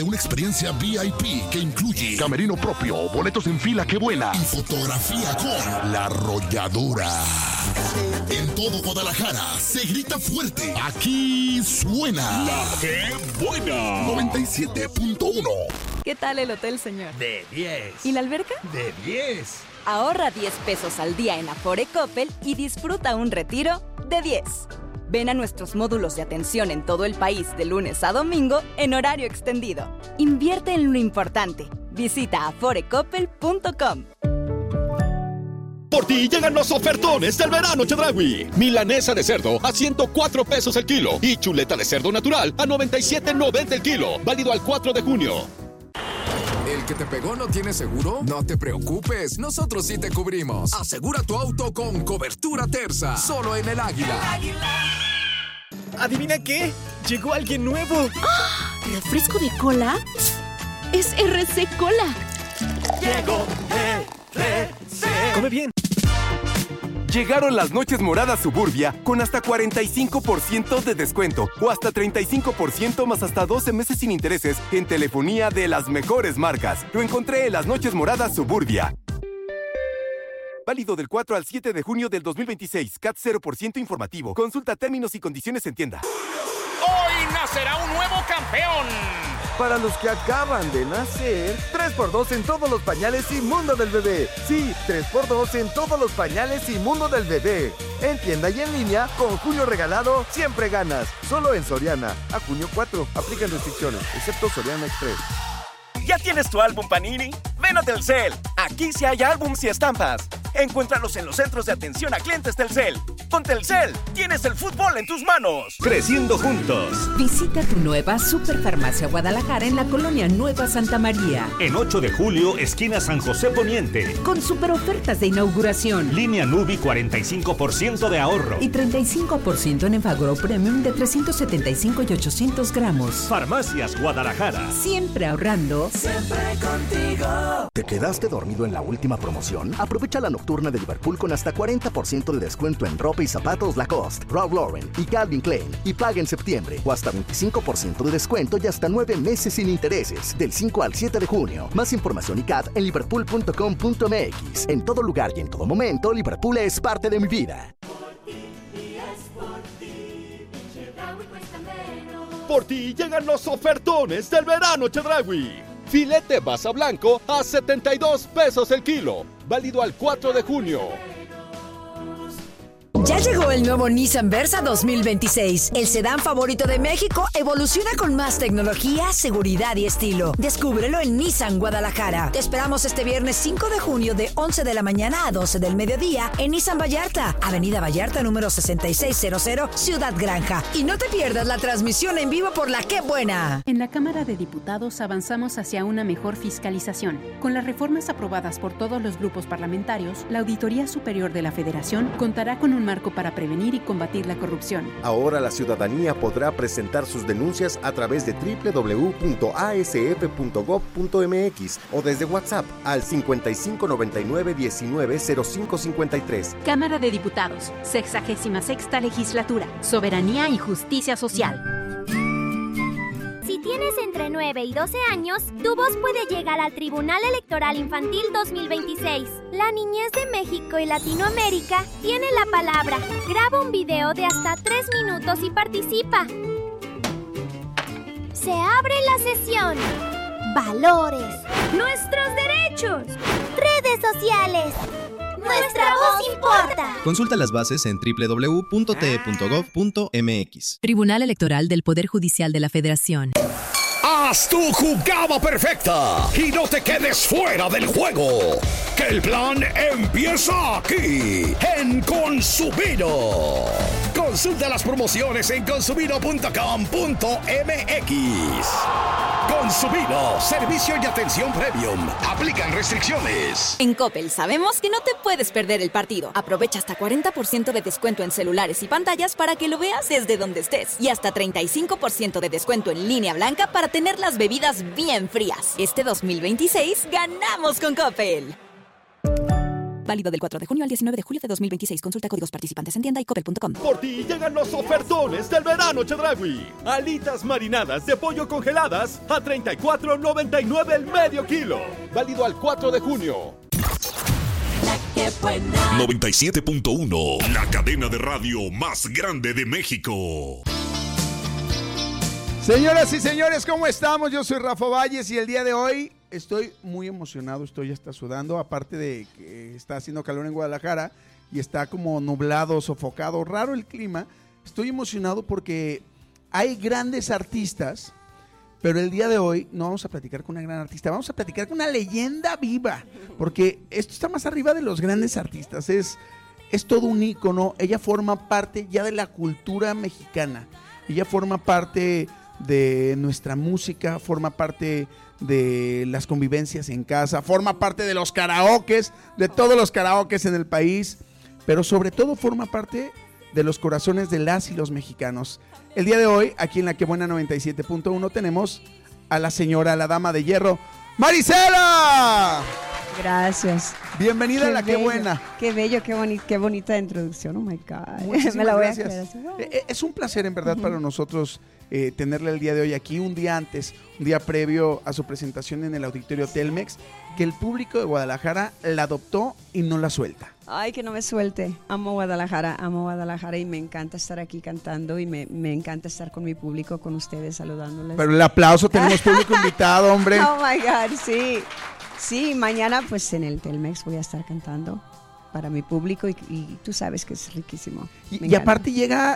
Una experiencia VIP que incluye camerino propio, boletos en fila que vuela y fotografía con La Arrolladora. En todo Guadalajara se grita fuerte. Aquí suena La Que Buena 97.1. ¿Qué tal el hotel, señor? De 10. ¿Y la alberca? De 10. Ahorra 10 pesos al día en Afore Coppel y disfruta un retiro de 10. Ven a nuestros módulos de atención en todo el país de lunes a domingo en horario extendido. Invierte en lo importante. Visita aforecoppel.com. Por ti llegan los ofertones del verano Chedraui. Milanesa de cerdo a 104 pesos el kilo y chuleta de cerdo natural a 97.90 el kilo. Válido al 4 de junio. ¿El que te pegó no tiene seguro? No te preocupes, nosotros sí te cubrimos. Asegura tu auto con cobertura Terza, solo en El Águila. ¿Adivina qué? Llegó alguien nuevo. ¡Ah! ¿Refresco de cola? Es RC Cola. Llegó RC. Come bien. Llegaron las noches moradas Suburbia con hasta 45% de descuento o hasta 35% más hasta 12 meses sin intereses en telefonía de las mejores marcas. Lo encontré en las noches moradas Suburbia. Válido del 4 al 7 de junio del 2026. CAT 0% informativo. Consulta términos y condiciones en tienda. Hoy nacerá un nuevo campeón. Para los que acaban de nacer, 3x2 en todos los pañales y mundo del bebé. Sí, 3x2 en todos los pañales y mundo del bebé. En tienda y en línea, con junio regalado, siempre ganas. Solo en Soriana. A junio 4. Aplican restricciones, excepto Soriana Express. ¿Ya tienes tu álbum Panini? Ven a Telcel. Aquí sí hay álbums y estampas. Encuéntralos en los centros de atención a clientes Telcel. Con Telcel, tienes el fútbol en tus manos. Creciendo juntos. Visita tu nueva Superfarmacia Guadalajara en la colonia Nueva Santa María. En 8 de julio, esquina San José Poniente. Con super ofertas de inauguración. Línea Nubi, 45% de ahorro. Y 35% en Enfagro Premium de 375 y 800 gramos. Farmacias Guadalajara. Siempre ahorrando. Siempre contigo. ¿Te quedaste dormido en la última promoción? Aprovecha la nocturna de Liverpool con hasta 40% de descuento en ropa y zapatos Lacoste, Ralph Lauren y Calvin Klein. Y paga en septiembre o hasta 25% de descuento y hasta 9 meses sin intereses. Del 5 al 7 de junio. Más información y CAT en liverpool.com.mx. En todo lugar y en todo momento, Liverpool es parte de mi vida. Por ti llegan los ofertones del verano Chedraui. Filete basa blanco a 72 pesos el kilo. Válido al 4 de junio. Ya llegó el nuevo Nissan Versa 2026. El sedán favorito de México evoluciona con más tecnología, seguridad y estilo. Descúbrelo en Nissan Guadalajara. Te esperamos este viernes 5 de junio de 11 de la mañana a 12 del mediodía en Nissan Vallarta, Avenida Vallarta número 6600, Ciudad Granja. Y no te pierdas la transmisión en vivo por La Qué Buena. En la Cámara de Diputados avanzamos hacia una mejor fiscalización. Con las reformas aprobadas por todos los grupos parlamentarios, la Auditoría Superior de la Federación contará con un marco para prevenir y combatir la corrupción. Ahora la ciudadanía podrá presentar sus denuncias a través de www.asf.gov.mx o desde WhatsApp al 5599190553. Cámara de Diputados, 66ª Legislatura, Soberanía y Justicia Social. Si tienes entre 9 y 12 años, tu voz puede llegar al Tribunal Electoral Infantil 2026. La niñez de México y Latinoamérica tiene la palabra. Graba un video de hasta 3 minutos y participa. Se abre la sesión. Valores. Nuestros derechos. Redes sociales. Nuestra voz importa. Consulta las bases en www.te.gov.mx. Tribunal Electoral del Poder Judicial de la Federación. Haz tu jugada perfecta y no te quedes fuera del juego. Que el plan empieza aquí, en Consumino. Consulta las promociones en consumino.com.mx. Consumino, servicio y atención premium. Aplican restricciones. En Coppel sabemos que no te puedes perder el partido. Aprovecha hasta 40% de descuento en celulares y pantallas para que lo veas desde donde estés. Y hasta 35% de descuento en línea blanca para tener las bebidas bien frías. Este 2026 ganamos con Coppel. Válido del 4 de junio al 19 de julio de 2026. Consulta códigos participantes en tienda y coppel.com. Por ti llegan los ofertones del verano Chedraui. Alitas marinadas de pollo congeladas a $34.99 el medio kilo. Válido al 4 de junio. 97.1, la cadena de radio más grande de México. Señoras y señores, ¿cómo estamos? Yo soy Rafa Valles y el día de hoy estoy muy emocionado, estoy hasta sudando, aparte de que está haciendo calor en Guadalajara y está como nublado, sofocado, raro el clima. Estoy emocionado porque hay grandes artistas, pero el día de hoy no vamos a platicar con una gran artista, vamos a platicar con una leyenda viva, porque esto está más arriba de los grandes artistas, es todo un ícono. Ella forma parte ya de la cultura mexicana, ella forma parte de nuestra música, forma parte de las convivencias en casa, forma parte de los karaokes, de todos los karaokes en el país, pero sobre todo forma parte de los corazones de las y los mexicanos. El día de hoy, aquí en La Que Buena 97.1, tenemos a la señora, la dama de hierro, ¡Marisela! Gracias. Bienvenida a La Que Buena. Qué bello, qué bonita introducción, oh my God. Muchísimas Me la voy gracias. A creer. Wow. Es un placer en verdad para nosotros tenerla el día de hoy aquí, un día previo a su presentación en el Auditorio Telmex, que el público de Guadalajara la adoptó y no la suelta. Ay, que no me suelte. Amo Guadalajara y me encanta estar aquí cantando y me encanta estar con mi público, con ustedes, saludándoles. Pero el aplauso, tenemos público invitado, hombre. Oh my God, sí. Sí, mañana pues en el Telmex voy a estar cantando para mi público y tú sabes que es riquísimo. Y aparte llega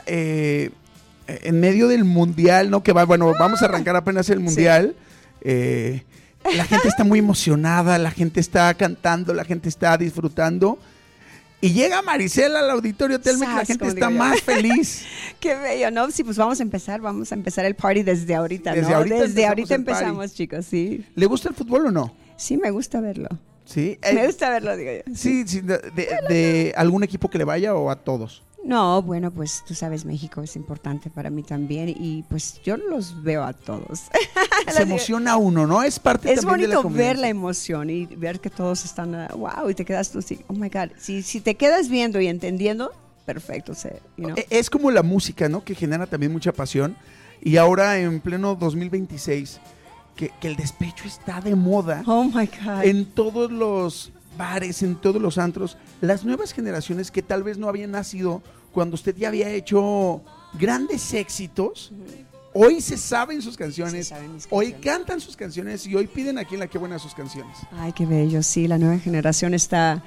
en medio del mundial, ¿no? Que vamos a arrancar apenas el mundial. Sí. La gente está muy emocionada, la gente está cantando, la gente está disfrutando. Y llega Marisela al Auditorio Telmex, la gente está más feliz. Qué bello, ¿no? Sí, pues vamos a empezar el party desde ahorita, ¿no? Desde ahorita empezamos, chicos, sí. ¿Le gusta el fútbol o no? Sí, me gusta verlo. ¿Sí? Me gusta verlo, digo yo. Sí, de algún equipo que le vaya o a todos. No, bueno, pues tú sabes, México es importante para mí también y pues yo los veo a todos. Se emociona uno, ¿no? Es parte también de la convivencia. Es bonito ver la emoción y ver que todos están, wow, y te quedas tú así, oh my God. Si te quedas viendo y entendiendo, perfecto. Es como la música, ¿no? Que genera también mucha pasión y ahora en pleno 2026, que el despecho está de moda. Oh my God. En todos los bares, en todos los antros, las nuevas generaciones que tal vez no habían nacido cuando usted ya había hecho grandes éxitos, hoy se saben sus canciones, hoy cantan sus canciones y hoy piden aquí en La Que Buena sus canciones. Ay, qué bello, sí, la nueva generación está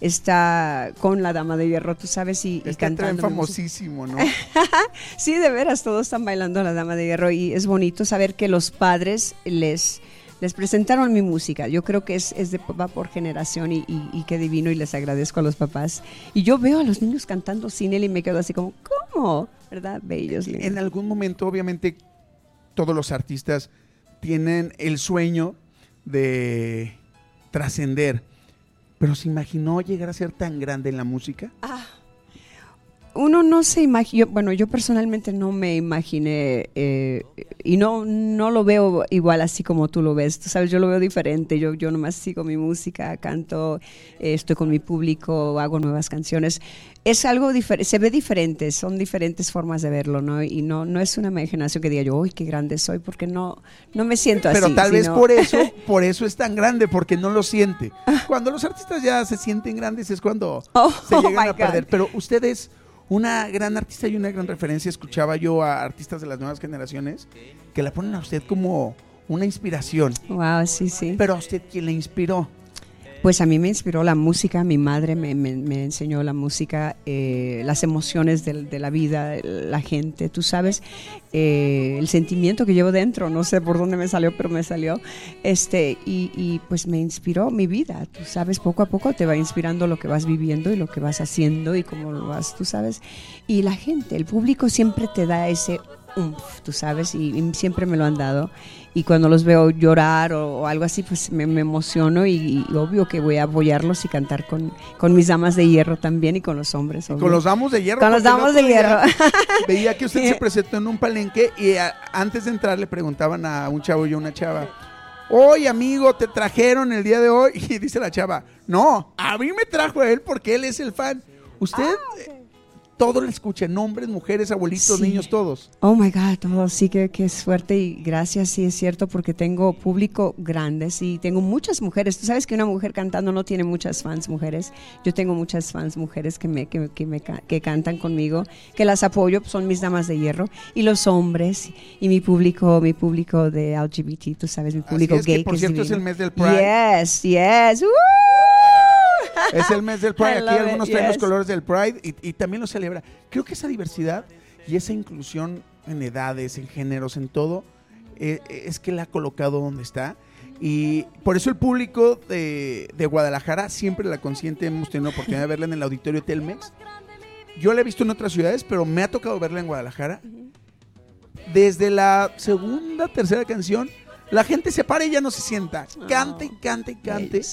con la Dama de Hierro, tú sabes, y cantando. Famosísimo, ¿no? Sí, de veras, todos están bailando la Dama de Hierro y es bonito saber que los padres les presentaron mi música. Yo creo que va por generación y qué divino, y les agradezco a los papás. Y yo veo a los niños cantando sin él y me quedo así como, ¿cómo? ¿Verdad? Bellos. En algún momento, obviamente, todos los artistas tienen el sueño de trascender, pero ¿se imaginó llegar a ser tan grande en la música? Uno no se imagina, bueno, yo personalmente no me imaginé y no lo veo igual así como tú lo ves, tú sabes, yo lo veo diferente, yo nomás sigo mi música, canto, estoy con mi público, hago nuevas canciones, es algo diferente, se ve diferente, son diferentes formas de verlo, ¿no? Y no es una imaginación que diga yo, uy, qué grande soy, porque no me siento así. Pero tal vez por eso es tan grande, porque no lo siente. Cuando los artistas ya se sienten grandes es cuando se llegan a perder, pero ustedes... Una gran artista y una gran referencia. Escuchaba yo a artistas de las nuevas generaciones que la ponen a usted como una inspiración. Wow, sí, sí. Pero a usted, ¿quién le inspiró? Pues a mí me inspiró la música, mi madre me enseñó la música, las emociones de la vida, la gente, tú sabes, el sentimiento que llevo dentro, no sé por dónde me salió, pero me salió, y pues me inspiró mi vida, tú sabes, poco a poco te va inspirando lo que vas viviendo y lo que vas haciendo y cómo lo vas, tú sabes, y la gente, el público siempre te da ese tú sabes, y siempre me lo han dado. Y cuando los veo llorar o algo así, pues me emociono y obvio que voy a apoyarlos y cantar con mis damas de hierro también y con los hombres. Obvio. Con los damos de hierro. Con los damos de hierro. Veía que usted se presentó en un palenque y antes de entrar le preguntaban a un chavo y a una chava, Oye, amigo, te trajeron el día de hoy. Y dice la chava, no, a mí me trajo él porque él es el fan. Usted, todo le escucha, hombres, mujeres, abuelitos, Sí. niños, todos. Oh my God, todo sí que es fuerte y gracias, sí es cierto, porque tengo público grande, sí, tengo muchas mujeres. Tú sabes que una mujer cantando no tiene muchas fans mujeres. Yo tengo muchas fans mujeres que cantan conmigo, que las apoyo, son mis damas de hierro. Y los hombres y mi público de LGBT, tú sabes, mi público Así es, gay. que por cierto divino. es el mes del Pride. Yes. Es el mes del Pride. I Aquí love algunos it, traen los yes. colores del Pride y también lo celebra. Creo que esa diversidad y esa inclusión en edades, en géneros, en todo, es que la ha colocado donde está. Y por eso el público de Guadalajara siempre la consiente. Hemos tenido la oportunidad de verla en el auditorio Telmex. Yo la he visto en otras ciudades, pero me ha tocado verla en Guadalajara. Desde la segunda, tercera canción, la gente se para y ya no se sienta. Cante y cante y cante.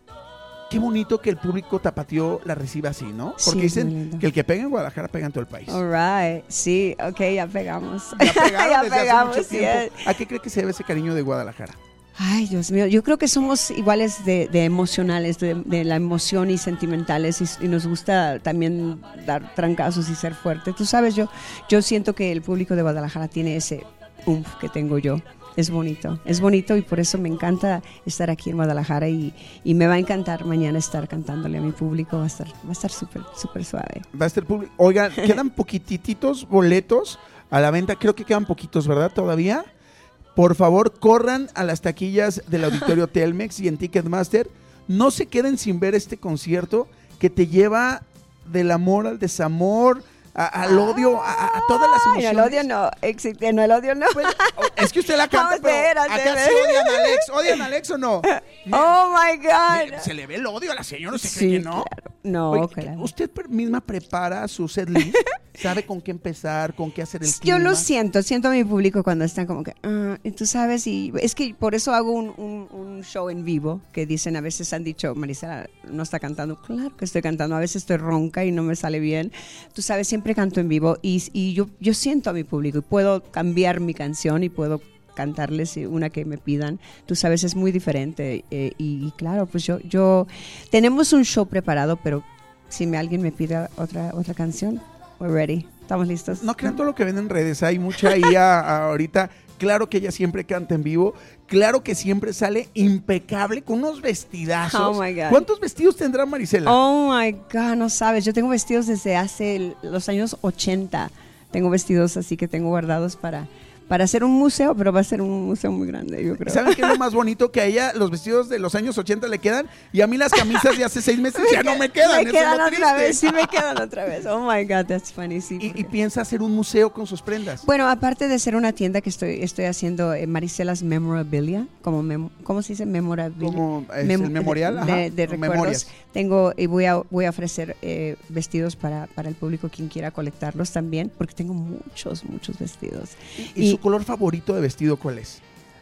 Qué bonito que el público tapatío la reciba así, ¿no? Porque Sí, es muy dicen lindo. que el que pega en Guadalajara pega en todo el país. All right, sí, ok, ya pegamos. Ya pegaron Ya desde pegamos, hace mucho sí. tiempo. ¿A qué cree que se debe ese cariño de Guadalajara? Ay, Dios mío, yo creo que somos iguales de emocionales, de la emoción y sentimentales y nos gusta también dar trancazos y ser fuerte. Tú sabes, yo siento que el público de Guadalajara tiene ese que tengo yo. Es bonito y por eso me encanta estar aquí en Guadalajara y me va a encantar mañana estar cantándole a mi público, va a estar súper suave. Va a estar público. Oigan, quedan poquititos boletos a la venta, creo que quedan poquitos, ¿verdad? Todavía. Por favor, corran a las taquillas del auditorio Telmex y en Ticketmaster. No se queden sin ver este concierto que te lleva del amor al desamor, al odio, a todas las emociones. El odio no existe, el odio no. Pues, es que usted la canta, Vamos, pero espérate. acá sí odian a Alex. ¿Odian a Alex o no? Oh my God. Se le ve el odio a la señora, ¿no se Sí, cree que no? claro. No, Oye, claro. ¿usted misma prepara su setlist? ¿Sabe con qué empezar, con qué hacer el Yo clima? lo siento a mi público cuando están como que, y tú sabes, y es que por eso hago un show en vivo, que dicen, a veces han dicho, Marisela, no está cantando. Claro que estoy cantando, a veces estoy ronca y no me sale bien. Tú sabes, siempre canto en vivo y yo siento a mi público y puedo cambiar mi canción y puedo cantarles una que me pidan. Tú sabes, es muy diferente y claro, pues yo tenemos un show preparado, pero si alguien me pide otra canción, we're ready. ¿Estamos listos? No crean todo lo que ven en redes, hay mucha IA ahorita. Claro que ella siempre canta en vivo, claro que siempre sale impecable con unos vestidazos. Oh my God. ¿Cuántos vestidos tendrá Marisela? Oh my God, no sabes. Yo tengo vestidos desde hace los años 80. Tengo vestidos así que tengo guardados para hacer un museo, pero va a ser un museo muy grande, yo creo. ¿Saben qué es lo más bonito? Que a ella los vestidos de los años 80 le quedan y a mí las camisas de hace 6 meses ya no me quedan. Me eso es quedan lo otra triste. vez, sí me quedan otra vez. Oh my God, that's funny, sí. Y piensa hacer un museo con sus prendas. Bueno, aparte de ser una tienda que estoy haciendo Marisela's Memorabilia, ¿cómo se dice? Memorabilia. Como el memorial, ajá, de recuerdos. memorias. Tengo y voy a ofrecer vestidos para el público quien quiera colectarlos también, porque tengo muchos vestidos. ¿Y su color favorito de vestido cuál es?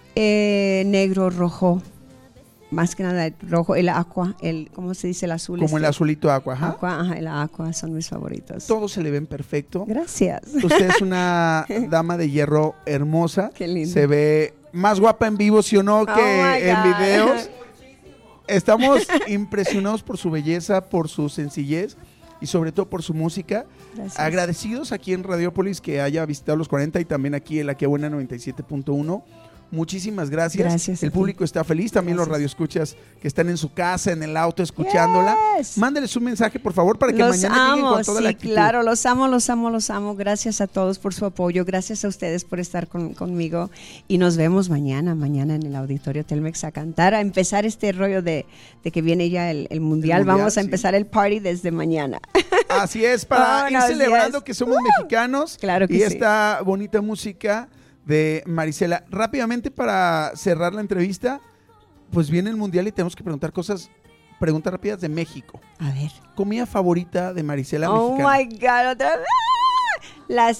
Negro, rojo. Más que nada rojo, el aqua, ¿cómo se dice? El azul. Como el azulito aqua, ajá. Aqua, ajá, el aqua son mis favoritos. Todos se le ven perfecto. Gracias. Usted es una dama de hierro hermosa. Qué lindo. Se ve más guapa en vivo, ¿sí o no? Que my en God. videos. Estamos impresionados por su belleza, por su sencillez y sobre todo por su música. Gracias. Agradecidos aquí en Radiopolis que haya visitado los 40 y también aquí en La Que Buena 97.1. Muchísimas gracias. Gracias a El ti. público está feliz, también los radioescuchas que están en su casa, en el auto, escuchándola. Yes. Mándeles un mensaje, por favor, para que Los mañana lleguen amo, con toda sí, la actitud. claro, los amo. Gracias a todos por su apoyo, gracias a ustedes por estar conmigo y nos vemos mañana en el Auditorio Telmex a cantar, a empezar este rollo de que viene ya el mundial. Vamos a empezar el party desde mañana. Así es, para ir Vámonos, celebrando yes. que somos mexicanos Claro que y sí. esta bonita música de Marisela. Rápidamente para cerrar la entrevista, pues viene el mundial y tenemos que preguntas rápidas de México. A ver. ¿Comida favorita de Marisela Oh mexicana? my God, otra vez. Las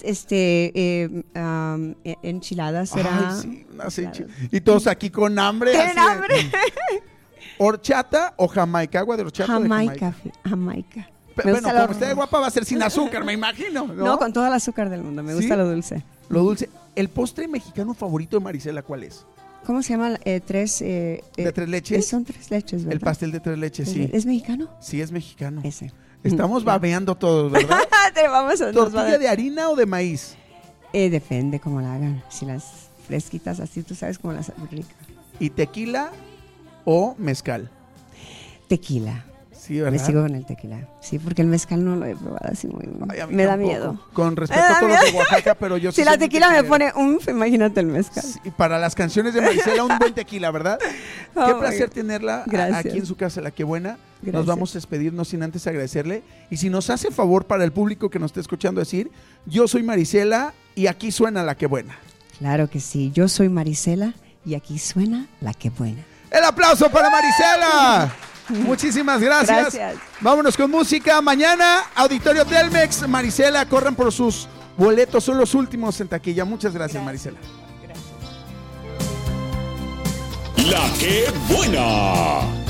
enchiladas será. Ay, sí, unas y todos aquí con hambre. ¿Tienen así de- hambre? ¿Horchata o jamaica? ¿Agua de horchata o de Jamaica. Me Bueno, gusta como lo- usted es guapa va a ser sin azúcar, me imagino. No, con todo el azúcar del mundo. Me gusta ¿Sí? lo dulce. Lo dulce. ¿El postre mexicano favorito de Marisela cuál es? ¿Cómo se llama? ¿De 3 leches? Son 3 leches, ¿verdad? El pastel de 3 leches, sí. ¿Es mexicano? Sí, es mexicano. Ese. Estamos babeando todos, ¿verdad? ¿Tortilla de harina o de maíz? Depende cómo la hagan. Si las fresquitas así, tú sabes cómo las ricas. ¿Y tequila o mezcal? Tequila. Sí, ¿verdad? Me sigo con el tequila. Sí, porque el mezcal no lo he probado así muy... me da miedo. Con respeto a todos los de Oaxaca, pero yo sí. Si la tequila me pone imagínate el mezcal. Sí, para las canciones de Marisela, un buen tequila, ¿verdad? Qué placer tenerla aquí en su casa, La Qué Buena. Gracias. Nos vamos a despedir, no sin antes agradecerle. Y si nos hace favor para el público que nos esté escuchando decir, yo soy Marisela y aquí suena La Qué Buena. Claro que sí, yo soy Marisela y aquí suena La Qué Buena. ¡El aplauso para Marisela! Muchísimas gracias. Vámonos con música. Mañana, Auditorio Telmex. Marisela, corran por sus boletos. Son los últimos en taquilla. Muchas gracias. Marisela. La Qué Buena.